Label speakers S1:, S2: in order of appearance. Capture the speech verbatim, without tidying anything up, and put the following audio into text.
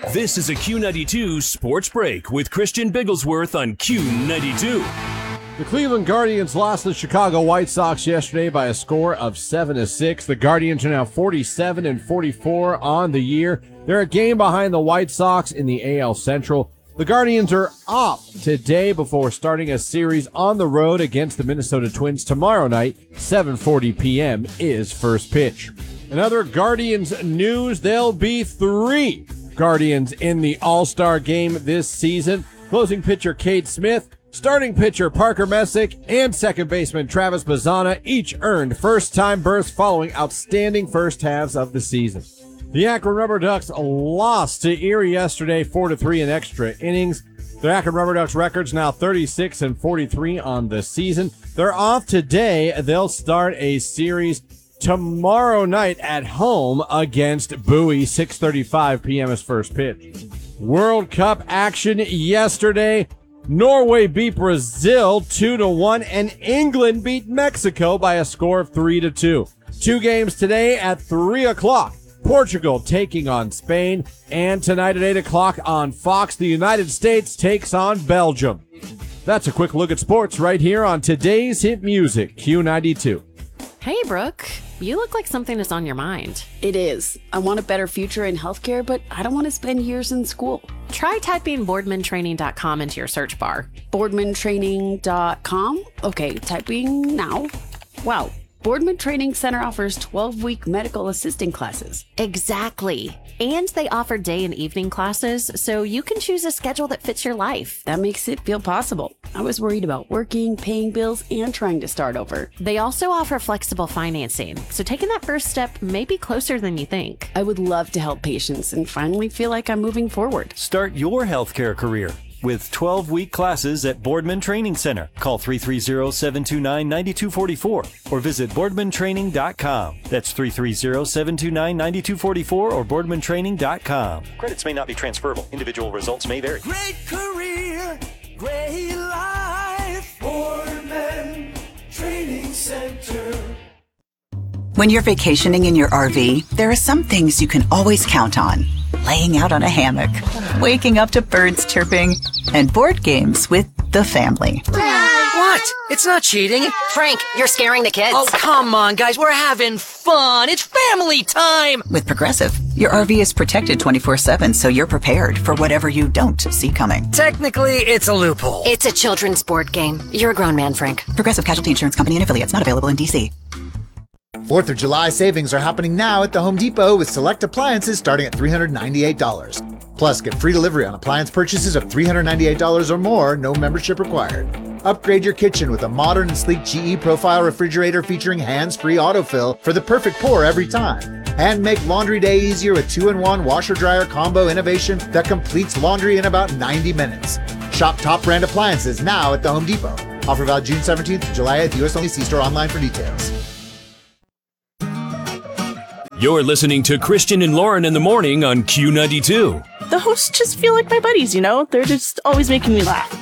S1: This is a Q ninety-two Sports Break with Christian Bigglesworth on Q ninety-two.
S2: The Cleveland Guardians lost the Chicago White Sox yesterday by a score of seven to six. The Guardians are now forty-seven and forty-four on the year. They're a game behind the White Sox in the A L Central. The Guardians are off today before starting a series on the road against the Minnesota Twins tomorrow night. seven forty p.m. is first pitch. In other Guardians news, there'll be three Guardians in the All-Star game this season. Closing pitcher Cade Smith, starting pitcher Parker Messick, and second baseman Travis Bazzana each earned first-time berths following outstanding first halves of the season. The Akron Rubber Ducks lost to Erie yesterday four to three in extra innings. The Akron Rubber Ducks record's now thirty-six and forty-three on the season. They're off today. They'll start a series tomorrow night at home against Bowie. six thirty-five p.m. is first pitch. World Cup action yesterday. Norway beat Brazil two to one, and England beat Mexico by a score of three to two. Two games today at three o'clock. Portugal taking on Spain, and tonight at eight o'clock on Fox, the United States takes on Belgium. That's a quick look at sports right here on today's hit music, Q ninety-two.
S3: Hey, Brooke, you look like something is on your mind.
S4: It is. I want a better future in healthcare, but I don't want to spend years in school.
S3: Try typing boardman training dot com into your search bar.
S4: boardman training dot com? Okay, typing now. Wow. Boardman Training Center offers twelve-week medical assisting classes.
S3: Exactly. And they offer day and evening classes, so you can choose a schedule that fits your life.
S4: That makes it feel possible. I was worried about working, paying bills, and trying to start over.
S3: They also offer flexible financing, so taking that first step may be closer than you think.
S4: I would love to help patients and finally feel like I'm moving forward.
S5: Start your healthcare career with twelve-week classes at Boardman Training Center. Call three three zero, seven two nine, nine two four four or visit boardman training dot com. That's three three zero, seven two nine, nine two four four or boardman training dot com.
S6: Credits may not be transferable. Individual results may vary.
S7: Great career, great life. Boardman Training Center.
S8: When you're vacationing in your R V, there are some things you can always count on. Laying out on a hammock, waking up to birds chirping, and board games with the family.
S9: What? It's not cheating.
S10: Frank, you're scaring the kids.
S9: Oh, come on, guys. We're having fun. It's family time.
S8: With Progressive, your R V is protected twenty-four seven, so you're prepared for whatever you don't see coming.
S9: Technically, it's a loophole.
S10: It's a children's board game. You're a grown man, Frank.
S8: Progressive Casualty Insurance Company and affiliates, not available in D C.
S11: fourth of July savings are happening now at the Home Depot with select appliances starting at three hundred ninety-eight dollars. Plus, get free delivery on appliance purchases of three hundred ninety-eight dollars or more, no membership required. Upgrade your kitchen with a modern and sleek G E Profile refrigerator featuring hands-free autofill for the perfect pour every time. And make laundry day easier with two in one washer-dryer combo innovation that completes laundry in about ninety minutes. Shop top brand appliances now at the Home Depot. Offer valid June seventeenth to July eighth, U S only. See store online for details.
S1: You're listening to Christian and Lauren in the morning on Q ninety-two.
S12: The hosts just feel like my buddies, you know? They're just always making me laugh.